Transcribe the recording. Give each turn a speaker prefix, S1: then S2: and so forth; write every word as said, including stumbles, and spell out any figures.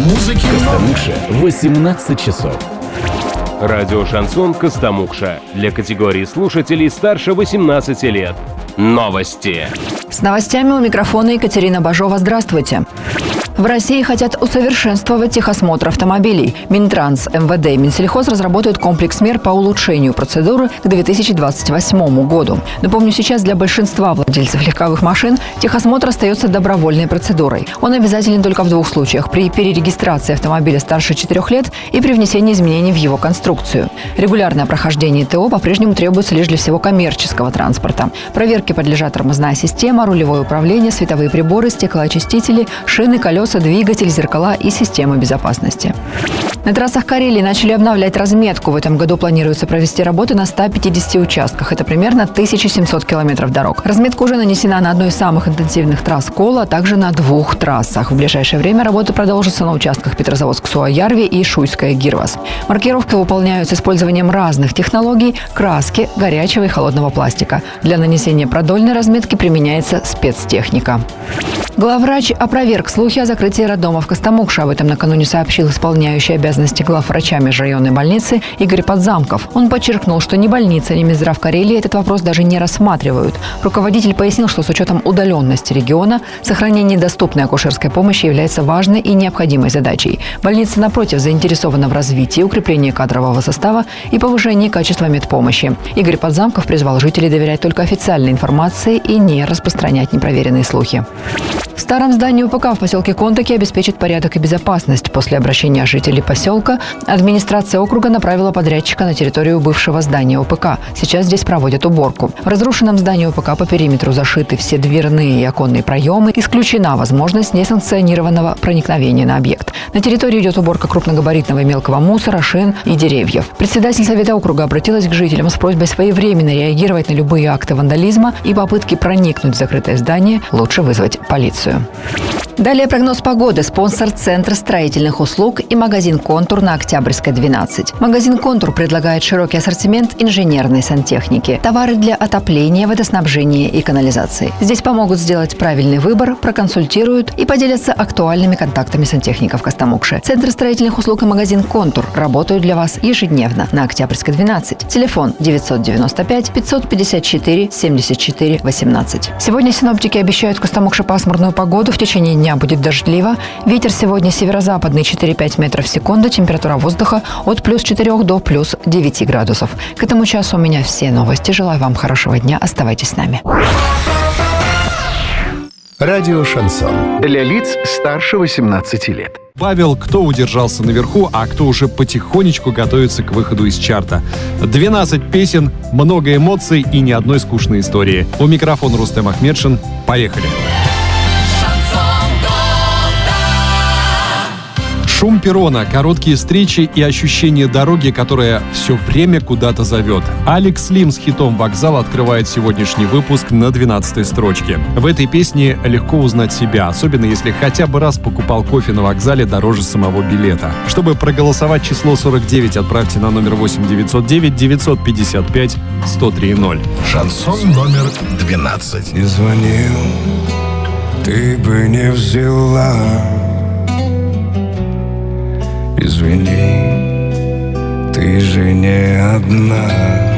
S1: Музыки Костомукша восемнадцать часов.
S2: Радио «Шансон Костомукша» для категории слушателей старше восемнадцати лет. Новости.
S3: С новостями у микрофона Екатерина Бажова. Здравствуйте. В России хотят усовершенствовать техосмотр автомобилей. Минтранс, эм вэ дэ и Минсельхоз разработают комплекс мер по улучшению процедуры к две тысячи двадцать восьмому году. Напомню, сейчас для большинства владельцев легковых машин техосмотр остается добровольной процедурой. Он обязателен только в двух случаях: при перерегистрации автомобиля старше четырех лет и при внесении изменений в его конструкцию. Регулярное прохождение ТО по-прежнему требуется лишь для всего коммерческого транспорта. Проверке подлежат тормозная система, рулевое управление, световые приборы, стеклоочистители, шины, колеса, двигатель, зеркала и системы безопасности. На трассах Карелии начали обновлять разметку. В этом году планируется провести работы на ста пятидесяти участках. Это примерно тысяча семьсот километров дорог. Разметка уже нанесена на одной из самых интенсивных трасс Кола, а также на двух трассах. В ближайшее время работы продолжатся на участках Петрозаводск-Суоярви и Шуйская-Гирвас. Маркировки выполняют с использованием разных технологий: краски, горячего и холодного пластика. Для нанесения продольной разметки применяется спецтехника. Главврач опроверг слухи о закрытии роддома в Костомукше. Об этом накануне сообщил исполняющий обязанности главврача межрайонной больницы Игорь Подзамков. Он подчеркнул, что ни больница, ни Минздрав Карелии этот вопрос даже не рассматривают. Руководитель пояснил, что с учетом удаленности региона сохранение доступной акушерской помощи является важной и необходимой задачей. Больница, напротив, заинтересована в развитии, укреплении кадрового состава и повышении качества медпомощи. Игорь Подзамков призвал жителей доверять только официальной информации и не распространять непроверенные слухи. В старом здании УПК в поселке Контаки обеспечит порядок и безопасность. После обращения жителей поселка администрация округа направила подрядчика на территорию бывшего здания УПК. Сейчас здесь проводят уборку. В разрушенном здании УПК по периметру зашиты все дверные и оконные проемы. Исключена возможность несанкционированного проникновения на объект. На территории идет уборка крупногабаритного и мелкого мусора, шин и деревьев. Председатель совета округа обратилась к жителям с просьбой своевременно реагировать на любые акты вандализма и попытки проникнуть в закрытое здание лучше вызвать полицию. Далее прогноз погоды. Спонсор — Центр строительных услуг и магазин «Контур» на Октябрьской, двенадцать. Магазин «Контур» предлагает широкий ассортимент инженерной сантехники, товары для отопления, водоснабжения и канализации. Здесь помогут сделать правильный выбор, проконсультируют и поделятся актуальными контактами сантехников Костомукши. Центр строительных услуг и магазин «Контур» работают для вас ежедневно на Октябрьской, двенадцать. Телефон девятьсот девяносто пять пятьсот пятьдесят четыре семьдесят четыре восемнадцать. Сегодня синоптики обещают в Костомукше пасмурную погоду. В течение дня будет дождливо. Ветер сегодня северо-западный четыре-пять метров в секунду. Температура воздуха от плюс четырех до плюс девяти градусов. К этому часу у меня все новости. Желаю вам хорошего дня. Оставайтесь с нами.
S1: Радио «Шансон». Для лиц старше восемнадцати лет.
S4: Павел, кто удержался наверху, а кто уже потихонечку готовится к выходу из чарта. двенадцать песен, много эмоций и ни одной скучной истории. У микрофона Рустем Ахмедшин. Поехали. Шум перрона, короткие встречи и ощущение дороги, которая все время куда-то зовет. Алекс Лим с хитом «Вокзал» открывает сегодняшний выпуск на двенадцатой строчке. В этой песне легко узнать себя, особенно если хотя бы раз покупал кофе на вокзале дороже самого билета. Чтобы проголосовать, число сорок девять отправьте на номер восемь девятьсот девять девятьсот пятьдесят пять сто три ноль.
S1: Шансон номер двенадцать.
S5: И звонил, ты бы не взяла. Извини, ты же не одна.